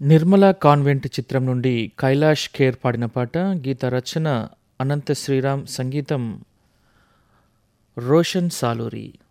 Nirmala convent చిత్రం నుండి కైలాష్ ఖేర్ పాడిన పాట. గీత రచన అనంత శ్రీరామ్, సంగీతం రోషన్ సాలూరి.